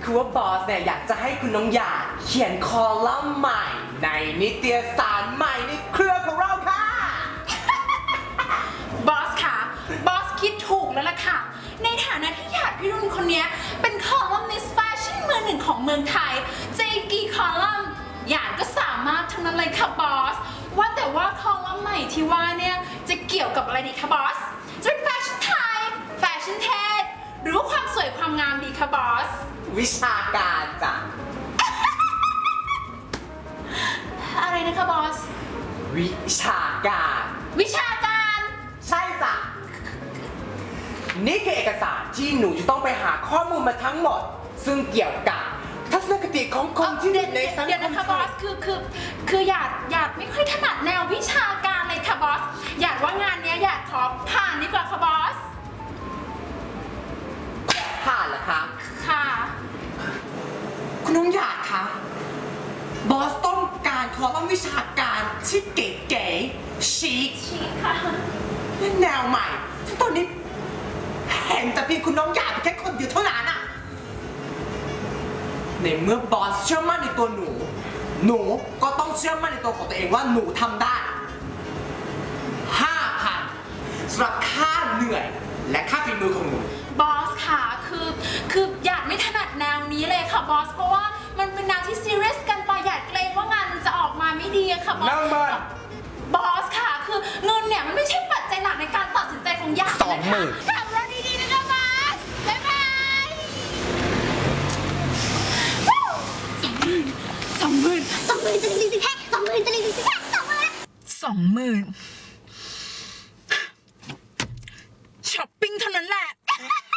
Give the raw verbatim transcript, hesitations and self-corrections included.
คือว่าบอสเนี่ยอยากจะให้คุณน้องหยาดเขียนคอลัมน์ใหม่ในนิตยสารใหม่ในเครือของเราค่ะบอสค่ะบอสคิดถูกแล้วล่ะค่ะในฐานะที่หยาดพิรุณคนนี้เป็นคอลัมนิสต์แฟชั่นมือหนึ่งของเมืองไทยจะกี่คอลัมน์หยาดก็สามารถทั้งนั้นเลยค่ะบอสว่าแต่ว่าคอลัมน์ใหม่ที่ว่าเนี่ยจะเกี่ยวกับอะไรดีคะบอสจะเป็นแฟชั่นไทยแฟชั่นเทศหรือว่าความสวยความงามดีคะบอสวิชาการจ้ะอะไรนะคะบอสวิชาการวิชาการใช่จ้ะนี่คือเอกสารที่หนูจะต้องไปหาข้อมูลมาทั้งหมดซึ่งเกี่ยวกับทัศนคติของคนที่อยู่ในสังคมไทยเดี๋ยวนะคะบอสคือคือคือหยาดหยาดไม่ค่อยถนัดแนววิชาการเลยค่ะบอสหยาดว่างานนี้หยาดขอผ่านดีกว่าค่ะบอสผ่านเหรอคะค่ะคุณน้องหยาดคะบอสต้องการคอลัมน์วิชาการที่เก๋ๆชิคชิคค่ะและแนวใหม่ที่ตอนนี้เห็นแต่เพียงคุณน้องหยาดแค่คนเดียวเท่านั้นอะในเมื่อบอสเชื่อมั่นในตัวหนูหนูก็ต้องเชื่อมั่นในตัวของตัวเองว่าหนูทำได้ห้าพันสำหรับค่าเหนื่อยและค่าฝีมือของหนูบอสค่ะคือคือหยาดไม่ถนัดแนวนี้เลยค่ะบอสเพราะว่ามันเป็นแนวที่ซีเรียสกันไปหยาดเกรงว่างานมันจะออกมาไม่ดีอะค่ะบอสนั่งมันบอสค่ะคือเงินเนี่ยมันไม่ใช่ปัจจัยหลักในการตัดสินใจของหยาดสองหมื่นทำแล้วดีๆนะคะบอสบ๊ายบายสองหมื่นสองหมื่นสองหมื่นจะลิงแค่สองหมื่นจะลิงแค่สองหมื่นสองหมื่น